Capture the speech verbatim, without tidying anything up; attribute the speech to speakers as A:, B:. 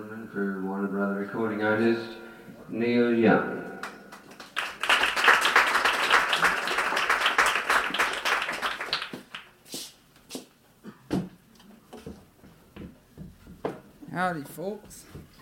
A: gentlemen, for Warner Brother recording artist Neil Young.
B: Howdy, folks.